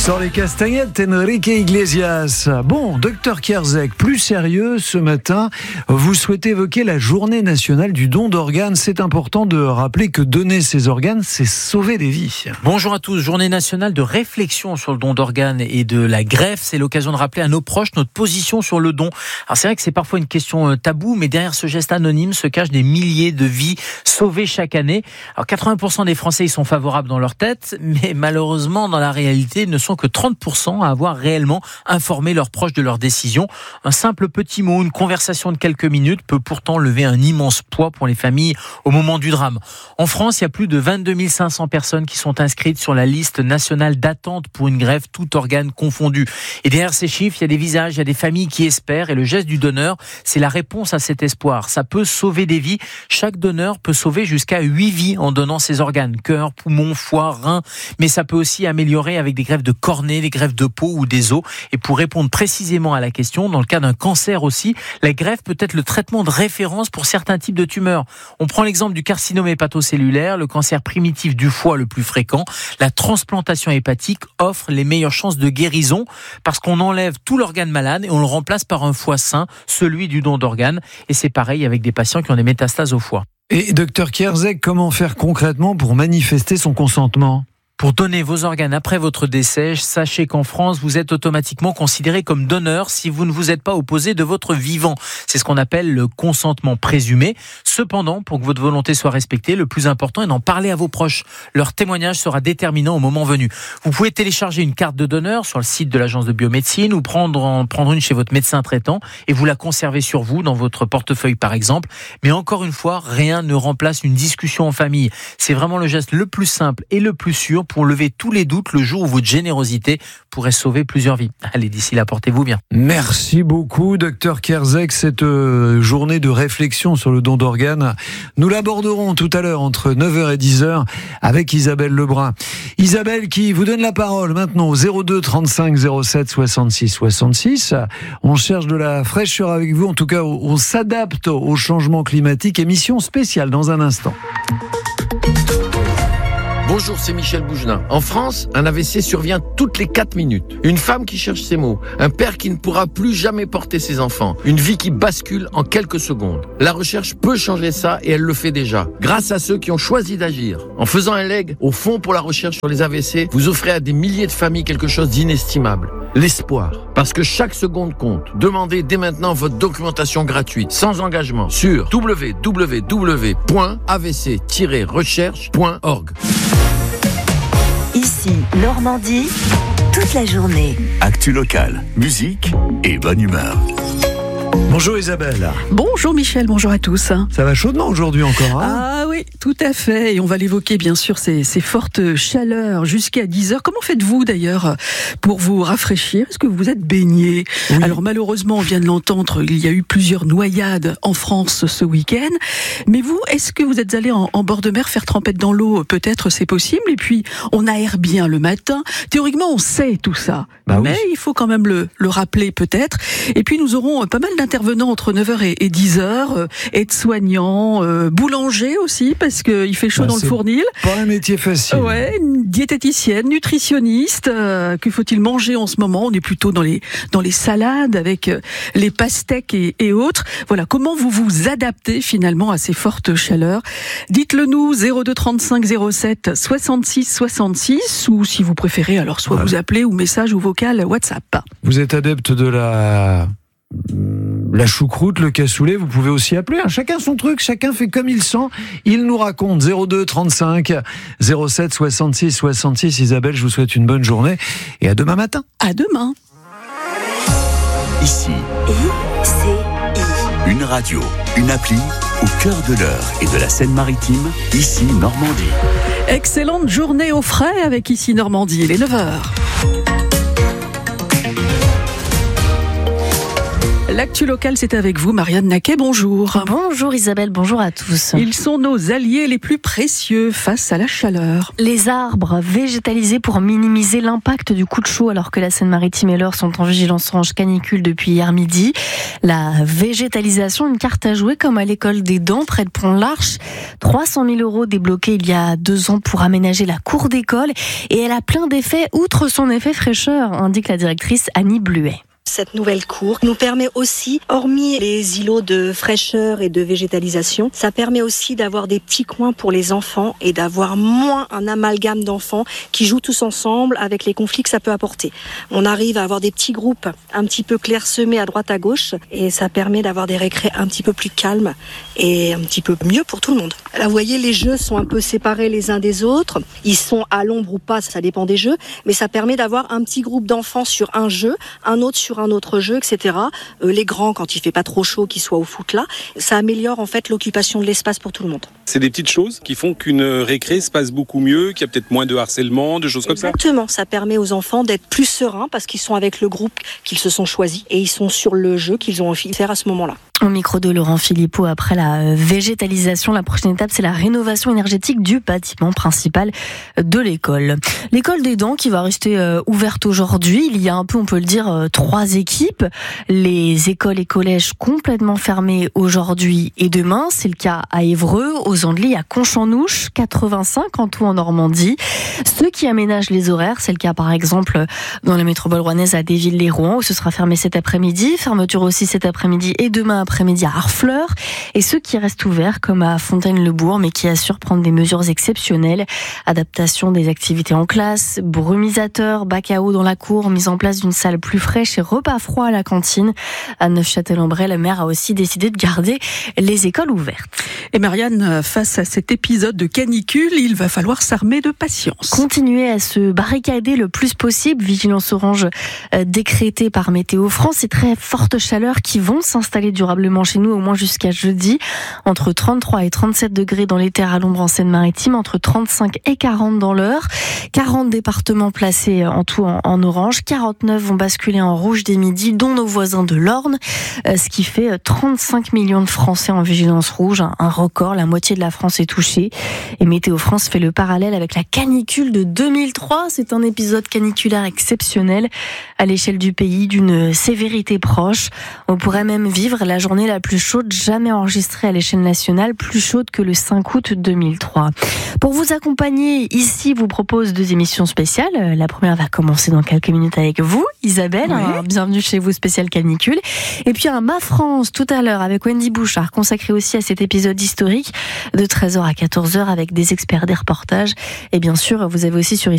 Sans les castagnettes, Enrique Iglesias. Bon, docteur Kierzek, plus sérieux, ce matin, vous souhaitez évoquer la journée nationale du don d'organes. C'est important de rappeler que donner ses organes, c'est sauver des vies. Bonjour à tous, journée nationale de réflexion sur le don d'organes et de la greffe. C'est l'occasion de rappeler à nos proches notre position sur le don. Alors c'est vrai que c'est parfois une question taboue, mais derrière ce geste anonyme se cachent des milliers de vies sauvées chaque année. Alors 80% des Français y sont favorables dans leur tête, mais malheureusement dans la réalité, ils ne sont que 30% à avoir réellement informé leurs proches de leur décision. Un simple petit mot, une conversation de quelques minutes peut pourtant lever un immense poids pour les familles au moment du drame. En France, il y a plus de 22 500 personnes qui sont inscrites sur la liste nationale d'attente pour une greffe, tout organe confondu. Et derrière ces chiffres, il y a des visages, il y a des familles qui espèrent, et le geste du donneur, c'est la réponse à cet espoir. Ça peut sauver des vies. Chaque donneur peut sauver jusqu'à 8 vies en donnant ses organes, cœur, poumon, foie, rein, mais ça peut aussi améliorer avec des greffes de cornée, des greffes de peau ou des os. Et pour répondre précisément à la question, dans le cas d'un cancer aussi, la greffe peut être le traitement de référence pour certains types de tumeurs. On prend l'exemple du carcinome hépatocellulaire, le cancer primitif du foie le plus fréquent. La transplantation hépatique offre les meilleures chances de guérison parce qu'on enlève tout l'organe malade et on le remplace par un foie sain, celui du don d'organes. Et c'est pareil avec des patients qui ont des métastases au foie. Et docteur Kierzek, comment faire concrètement pour manifester son consentement ? Pour donner vos organes après votre décès, sachez qu'en France, vous êtes automatiquement considéré comme donneur si vous ne vous êtes pas opposé de votre vivant. C'est ce qu'on appelle le consentement présumé. Cependant, pour que votre volonté soit respectée, le plus important est d'en parler à vos proches. Leur témoignage sera déterminant au moment venu. Vous pouvez télécharger une carte de donneur sur le site de l'agence de biomédecine ou prendre une chez votre médecin traitant et vous la conserver sur vous, dans votre portefeuille par exemple. Mais encore une fois, rien ne remplace une discussion en famille. C'est vraiment le geste le plus simple et le plus sûr pour lever tous les doutes le jour où votre générosité pourrait sauver plusieurs vies. Allez, d'ici là, portez-vous bien. Merci beaucoup, docteur Kierzek. Cette journée de réflexion sur le don d'organes, nous l'aborderons tout à l'heure entre 9h et 10h avec Isabelle Lebrun. Isabelle qui vous donne la parole maintenant au 02 35 07 66 66. On cherche de la fraîcheur avec vous. En tout cas, on s'adapte au changement climatique. Émission spéciale dans un instant. Bonjour, c'est Michel Bougenin. En France, un AVC survient toutes les 4 minutes. Une femme qui cherche ses mots, un père qui ne pourra plus jamais porter ses enfants, une vie qui bascule en quelques secondes. La recherche peut changer ça et elle le fait déjà, grâce à ceux qui ont choisi d'agir. En faisant un leg au Fonds pour la recherche sur les AVC, vous offrez à des milliers de familles quelque chose d'inestimable. L'espoir. Parce que chaque seconde compte. Demandez dès maintenant votre documentation gratuite, sans engagement, sur www.avc-recherche.org. Ici, Normandie, toute la journée. Actu locale, musique et bonne humeur. Bonjour Isabelle. Bonjour Michel, bonjour à tous. Ça va chaudement aujourd'hui encore, hein ? Ah oui, tout à fait. Et on va l'évoquer bien sûr, ces fortes chaleurs jusqu'à 10h. Comment faites-vous d'ailleurs pour vous rafraîchir ? Est-ce que vous êtes baigné ? Oui. Alors malheureusement, on vient de l'entendre, il y a eu plusieurs noyades en France ce week-end. Mais vous, est-ce que vous êtes allé en bord de mer faire trempette dans l'eau ? Peut-être c'est possible. Et puis, on aère bien le matin. Théoriquement, on sait tout ça. Mais il faut quand même le rappeler peut-être. Et puis, nous aurons pas mal d'intervenants entre 9h et 10h, aides-soignants, boulangers aussi, parce qu'il fait chaud dans le fournil. Pas un métier facile. Ouais, diététicienne, nutritionniste, que faut-il manger en ce moment ? On est plutôt dans les salades avec les pastèques et autres. Voilà, comment vous vous adaptez finalement à ces fortes chaleurs ? Dites-le nous, 02 35 07 66 66, ou si vous préférez, alors soit vous appelez ou message ou vocal WhatsApp. Vous êtes adepte de la choucroute, le cassoulet, vous pouvez aussi appeler. Chacun son truc, chacun fait comme il sent. Il nous raconte 02 35 07 66 66. Isabelle, je vous souhaite une bonne journée et à demain matin. À demain. Ici, une radio, une appli au cœur de l'Eure et de la Seine-Maritime. Ici, Normandie. Excellente journée au frais avec Ici Normandie. Il est 9h. L'actu locale, c'est avec vous, Marianne Naquet, bonjour. Bonjour Isabelle, bonjour à tous. Ils sont nos alliés les plus précieux face à la chaleur. Les arbres végétalisés pour minimiser l'impact du coup de chaud alors que la Seine-Maritime et l'Eure sont en vigilance orange canicule depuis hier midi. La végétalisation, une carte à jouer comme à l'école des Dents près de Pont-l'Arche. 300 000 € débloqués il y a 2 ans pour aménager la cour d'école et elle a plein d'effets outre son effet fraîcheur, indique la directrice Annie Bluet. Cette nouvelle cour nous permet aussi, hormis les îlots de fraîcheur et de végétalisation, ça permet aussi d'avoir des petits coins pour les enfants et d'avoir moins un amalgame d'enfants qui jouent tous ensemble avec les conflits que ça peut apporter. On arrive à avoir des petits groupes un petit peu clairsemés à droite à gauche et ça permet d'avoir des récrés un petit peu plus calmes et un petit peu mieux pour tout le monde. Là, vous voyez, les jeux sont un peu séparés les uns des autres. Ils sont à l'ombre ou pas, ça dépend des jeux, mais ça permet d'avoir un petit groupe d'enfants sur un jeu, un autre sur un autre jeu, etc. Les grands, quand il fait pas trop chaud, qu'ils soient au foot là, ça améliore en fait l'occupation de l'espace pour tout le monde. C'est des petites choses qui font qu'une récré se passe beaucoup mieux, qu'il y a peut-être moins de harcèlement, de choses comme ça. Exactement, ça permet aux enfants d'être plus sereins parce qu'ils sont avec le groupe qu'ils se sont choisis et ils sont sur le jeu qu'ils ont envie de faire à ce moment-là. Au micro de Laurent Philippot, après la végétalisation, la prochaine étape, c'est la rénovation énergétique du bâtiment principal de l'école. L'école des Dents qui va rester ouverte aujourd'hui. Il y a un peu, on peut le dire, 3 équipes. Les écoles et collèges complètement fermés aujourd'hui et demain. C'est le cas à Évreux, aux Andelys, à Conch-en-Ouche, 85 en tout en Normandie. Ceux qui aménagent les horaires, c'est le cas par exemple dans la métropole rouennaise à Desvilles-les-Rouen où ce sera fermé cet après-midi. Fermeture aussi cet après-midi et demain après-midi à Harfleur, et ceux qui restent ouverts comme à Fontaine-le-Bourg mais qui assurent prendre des mesures exceptionnelles, adaptation des activités en classe, brumisateur, bac à eau dans la cour, mise en place d'une salle plus fraîche et repas froids à la cantine. À Neufchâtel-en-Bray, la maire a aussi décidé de garder les écoles ouvertes. Et Marianne, face à cet épisode de canicule, il va falloir s'armer de patience. Continuer à se barricader le plus possible, vigilance orange décrétée par Météo France et très fortes chaleurs qui vont s'installer durablement chez nous au moins jusqu'à jeudi, entre 33 et 37 degrés dans les terres à l'ombre en Seine-Maritime, entre 35 et 40 dans l'Eure. 40 départements placés en tout en orange, 49 vont basculer en rouge dès midi, dont nos voisins de l'Orne, ce qui fait 35 millions de Français en vigilance rouge, un record, la moitié de la France est touchée. Et Météo France fait le parallèle avec la canicule de 2003, c'est un épisode caniculaire exceptionnel à l'échelle du pays, d'une sévérité proche. On pourrait même vivre la journée la plus chaude jamais enregistrée à l'échelle nationale, plus chaude que le 5 août 2003. Pour vous accompagner, ici, vous propose 2 émissions spéciales. La première va commencer dans quelques minutes avec vous, Isabelle. Oui. Bienvenue chez vous, spécial canicule. Et puis un Ma France tout à l'heure avec Wendy Bouchard, consacré aussi à cet épisode historique de 13h à 14h avec des experts, des reportages. Et bien sûr, vous avez aussi sur